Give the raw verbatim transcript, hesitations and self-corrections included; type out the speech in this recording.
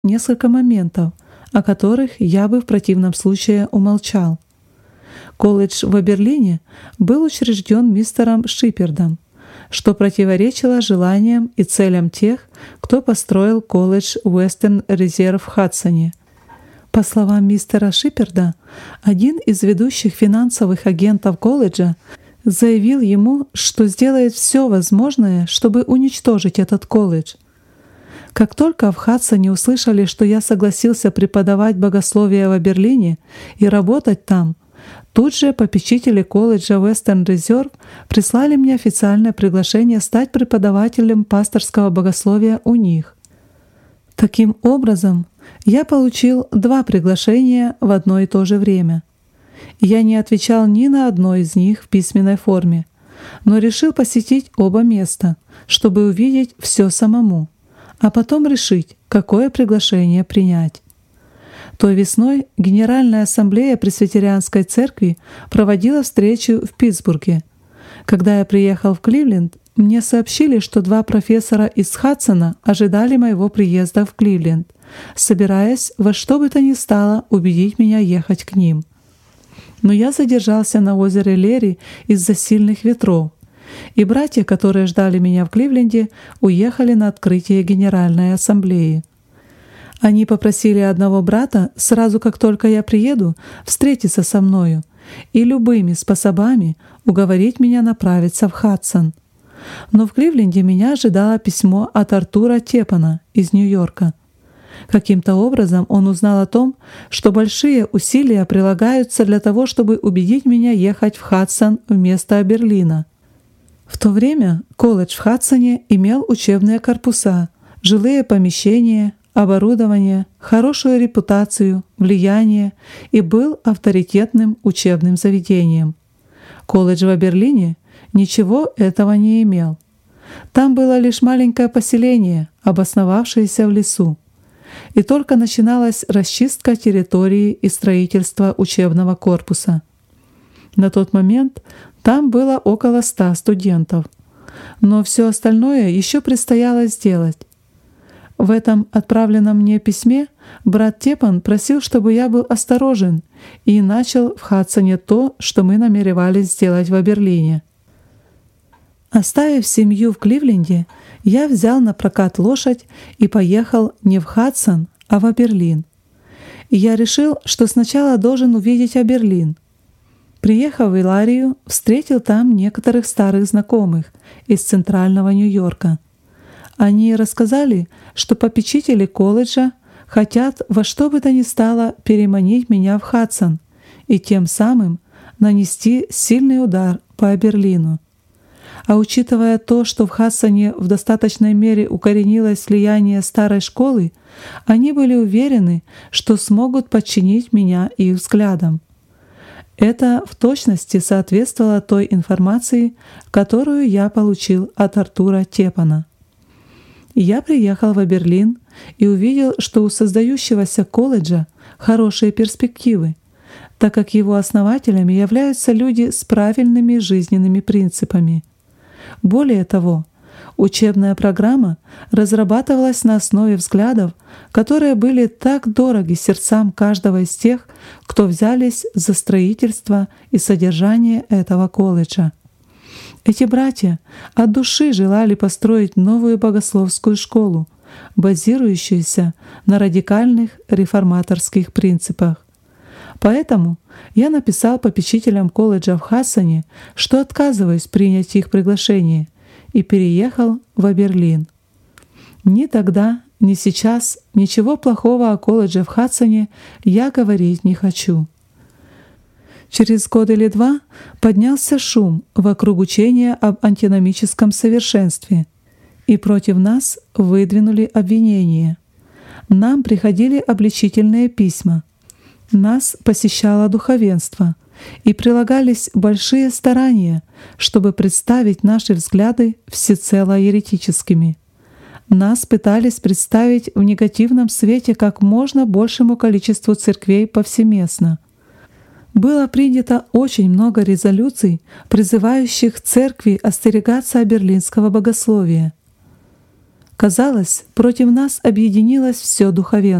несколько моментов, о которых я бы в противном случае умолчал. Колледж в Аберлине был учрежден мистером Шипердом, что противоречило желаниям и целям тех, кто построил колледж Western Reserve в Хадсоне. По словам мистера Шиперда, один из ведущих финансовых агентов колледжа заявил ему, что сделает все возможное, чтобы уничтожить этот колледж. Как только в Хадсоне услышали, что я согласился преподавать богословие в Аберлине и работать там, тут же попечители колледжа Western Reserve прислали мне официальное приглашение стать преподавателем пасторского богословия у них. Таким образом, я получил два приглашения в одно и то же время. Я не отвечал ни на одно из них в письменной форме, но решил посетить оба места, чтобы увидеть все самому, а потом решить, какое приглашение принять. Той весной Генеральная ассамблея Пресвитерианской церкви проводила встречу в Питтсбурге. Когда я приехал в Кливленд, мне сообщили, что два профессора из Хадсона ожидали моего приезда в Кливленд, собираясь во что бы то ни стало убедить меня ехать к ним. Но я задержался на озере Лерри из-за сильных ветров, и братья, которые ждали меня в Кливленде, уехали на открытие Генеральной ассамблеи. Они попросили одного брата, сразу как только я приеду, встретиться со мною и любыми способами уговорить меня направиться в Хадсон. Но в Кливленде меня ожидало письмо от Артура Тепана из Нью-Йорка. Каким-то образом он узнал о том, что большие усилия прилагаются для того, чтобы убедить меня ехать в Хадсон вместо Аберлина. В то время колледж в Хадсоне имел учебные корпуса, жилые помещения, оборудование, хорошую репутацию, влияние и был авторитетным учебным заведением. Колледж в Аберлине ничего этого не имел. Там было лишь маленькое поселение, обосновавшееся в лесу. И только начиналась расчистка территории и строительство учебного корпуса. На тот момент там было около ста студентов, но все остальное еще предстояло сделать. В этом отправленном мне письме брат Тепан просил, чтобы я был осторожен и начал в Хадсоне то, что мы намеревались сделать в Аберлине. Оставив семью в Кливленде, я взял на прокат лошадь и поехал не в Хадсон, а в Аберлин. И я решил, что сначала должен увидеть Аберлин. Приехав в Иларию, встретил там некоторых старых знакомых из центрального Нью-Йорка. Они рассказали, что попечители колледжа хотят во что бы то ни стало переманить меня в Хадсон и тем самым нанести сильный удар по Аберлину. А учитывая то, что в Хадсоне в достаточной мере укоренилось влияние старой школы, они были уверены, что смогут подчинить меня их взглядам. Это в точности соответствовало той информации, которую я получил от Артура Тепана. Я приехал в Аберлин и увидел, что у создающегося колледжа хорошие перспективы, так как его основателями являются люди с правильными жизненными принципами. Более того, учебная программа разрабатывалась на основе взглядов, которые были так дороги сердцам каждого из тех, кто взялись за строительство и содержание этого колледжа. Эти братья от души желали построить новую богословскую школу, базирующуюся на радикальных реформаторских принципах. Поэтому я написал попечителям колледжа в Хадсоне, что отказываюсь принять их приглашение, и переехал в Аберлин. Ни тогда, ни сейчас ничего плохого о колледже в Хадсоне я говорить не хочу. Через год или два поднялся шум вокруг учения об антиномическом совершенстве, и против нас выдвинули обвинения. Нам приходили обличительные письма. Нас посещало духовенство, и прилагались большие старания, чтобы представить наши взгляды всецело еретическими. Нас пытались представить в негативном свете как можно большему количеству церквей повсеместно. Было принято очень много резолюций, призывающих церкви остерегаться аберлинского богословия. Казалось, против нас объединилось все духовенство.